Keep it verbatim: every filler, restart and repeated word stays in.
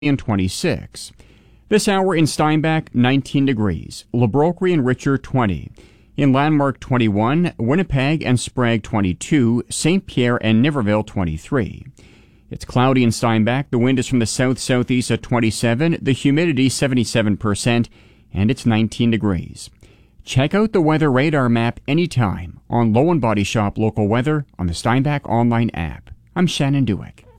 and twenty-six. This hour in Steinbach, nineteen degrees. Le Brocquerie and Richer, twenty. In Landmark, twenty-one. Winnipeg and Sprague, twenty-two. Saint Pierre and Niverville, twenty-three. It's cloudy in Steinbach. The wind is from the south-southeast at twenty-seven. The humidity, seventy-seven percent. And it's nineteen degrees. Check out the weather radar map anytime on Low and Body Shop Local Weather on the Steinbach online app. I'm Shannon Dueck.